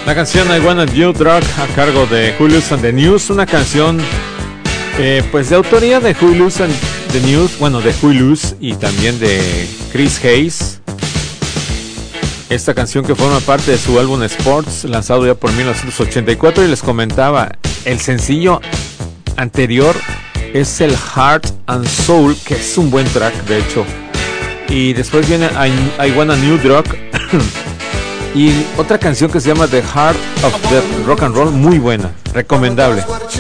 La canción I Want a New Drug a cargo de Julius and the News, una canción pues de autoría de Julius and the News, bueno, de Julius y también de Chris Hayes. Esta canción que forma parte de su álbum Sports, lanzado ya por 1984, y les comentaba, el sencillo anterior es el Heart and Soul, que es un buen track de hecho, y después viene I Want a New Drug y otra canción que se llama The Heart of the Rock and Roll, muy buena, recomendable.